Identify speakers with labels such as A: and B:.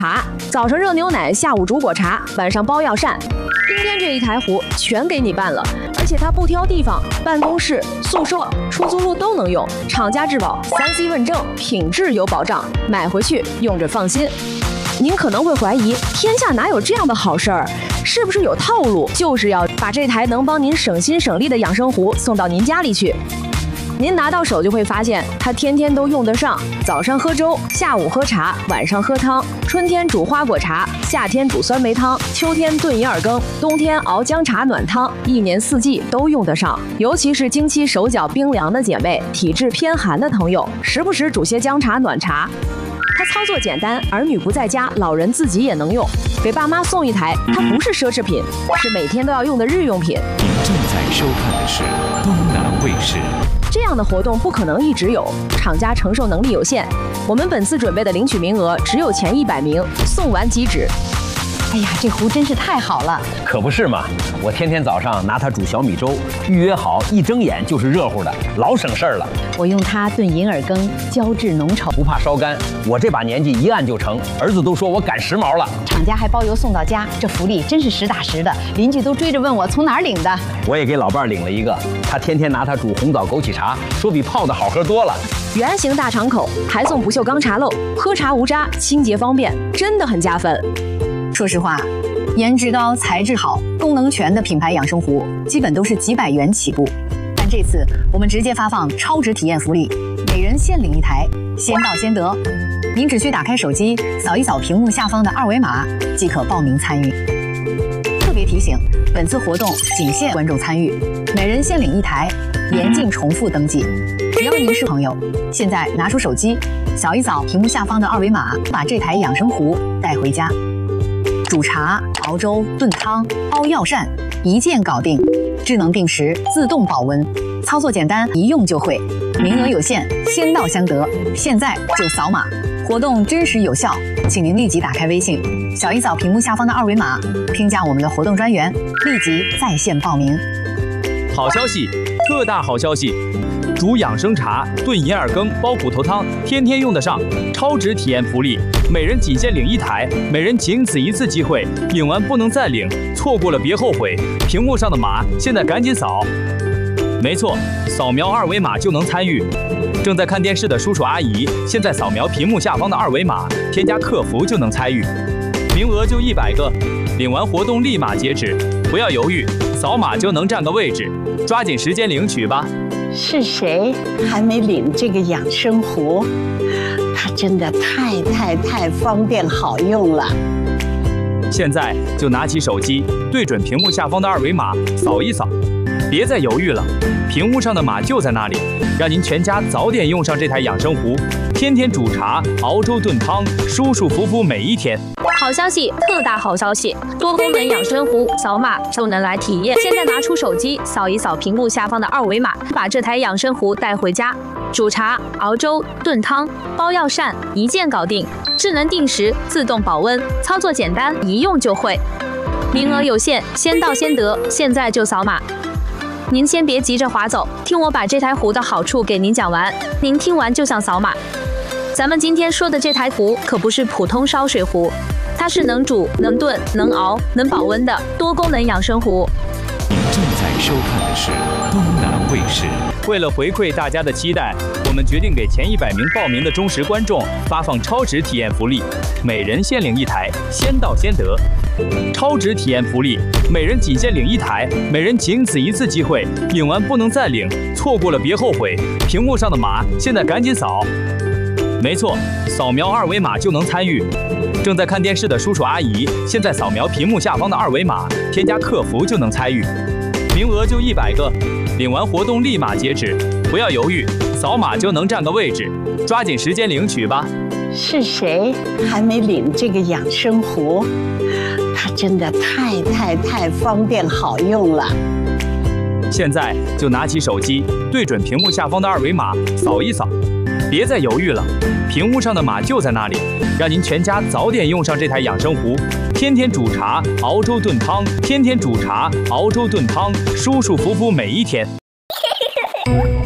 A: 茶，早上热牛奶，下午煮果茶，晚上包药膳，今天这一台壶全给你办了，而且它不挑地方，办公室、宿舍、出租屋都能用，厂家质保，3C 认证，品质有保障，买回去用着放心。您可能会怀疑，天下哪有这样的好事儿？是不是有套路？就是要把这台能帮您省心省力的养生壶送到您家里去。您拿到手就会发现，它天天都用得上。早上喝粥，下午喝茶，晚上喝汤。春天煮花果茶，夏天煮酸梅汤，秋天炖银耳羹，冬天熬姜茶暖汤，一年四季都用得上。尤其是经期手脚冰凉的姐妹，体质偏寒的朋友，时不时煮些姜茶暖茶。它操作简单，儿女不在家，老人自己也能用。给爸妈送一台，它不是奢侈品，是每天都要用的日用品。
B: 您正在收看的是东南卫视。
A: 这样的活动不可能一直有，厂家承受能力有限。我们本次准备的领取名额只有前100名，送完即止。
C: 哎呀，这壶真是太好了！
D: 可不是嘛，我天天早上拿它煮小米粥，预约好一睁眼就是热乎的，老省事儿了。
C: 我用它炖银耳羹，胶质浓稠，
D: 不怕烧干。我这把年纪一按就成，儿子都说我赶时髦了。
C: 厂家还包邮送到家，这福利真是实打实的。邻居都追着问我从哪儿领的。
D: 我也给老伴儿领了一个，他天天拿它煮红枣枸杞茶，说比泡的好喝多了。
A: 圆形大敞口，还送不锈钢茶漏，喝茶无渣，清洁方便，真的很加分。
C: 说实话，颜值高、材质好、功能全的品牌养生壶，基本都是几百元起步。但这次我们直接发放超值体验福利，每人限领一台，先到先得。您只需打开手机，扫一扫屏幕下方的2维码，即可报名参与。特别提醒，本次活动仅限观众参与，每人限领一台，严禁重复登记。只要您是朋友，现在拿出手机，扫一扫屏幕下方的2维码，把这台养生壶带回家。煮茶、熬粥、炖汤、包药膳，一键搞定，智能定时，自动保温，操作简单，一用就会。名额有限，先到先得，现在就扫码。活动真实有效，请您立即打开微信，扫一扫屏幕下方的2维码，添加我们的活动专员，立即在线报名。
E: 好消息，特大好消息！煮养生茶、炖银耳羹、煲骨头汤，天天用得上，超值体验福利，每人仅限领一台，每人仅此一次机会，领完不能再领，错过了别后悔。屏幕上的码，现在赶紧扫。没错，扫描2维码就能参与。正在看电视的叔叔阿姨，现在扫描屏幕下方的2维码，添加客服就能参与。名额就100个，领完活动立马截止，不要犹豫，扫码就能占个位置，抓紧时间领取吧。
F: 是谁还没领这个养生壶？它真的太方便好用了。
E: 现在就拿起手机，对准屏幕下方的2维码，扫一扫，别再犹豫了，屏幕上的码就在那里，让您全家早点用上这台养生壶，天天煮茶、熬粥、炖汤，舒舒服服每一天。
A: 好消息，特大好消息！多功能养生壶，扫码就能来体验。现在拿出手机，扫一扫屏幕下方的2维码，把这台养生壶带回家。煮茶、熬粥、炖汤、包药膳，一键搞定。智能定时，自动保温，操作简单，一用就会。名额有限，先到先得，现在就扫码。您先别急着划走，听我把这台壶的好处给您讲完，您听完就想扫码。咱们今天说的这台壶可不是普通烧水壶，它是能煮、能炖、能熬、能保温的多功能养生壶。
B: 您正在收看的是东南卫视。
E: 为了回馈大家的期待，我们决定给前100名报名的忠实观众发放超值体验福利，每人限领一台，先到先得。超值体验福利，每人仅限领一台，每人仅此一次机会，领完不能再领，错过了别后悔。屏幕上的码，现在赶紧扫。没错，扫描2维码就能参与。正在看电视的叔叔阿姨，现在扫描屏幕下方的2维码，添加客服就能参与。名额就100个，领完活动立马截止，不要犹豫，扫码就能占个位置，抓紧时间领取吧。
F: 是谁还没领这个养生壶？它真的太方便好用了。
E: 现在就拿起手机，对准屏幕下方的2维码，扫一扫，别再犹豫了，屏幕上的码就在那里，让您全家早点用上这台养生壶，天天煮茶、熬粥、炖汤，天天煮茶、熬粥、炖汤，舒舒服服每一天。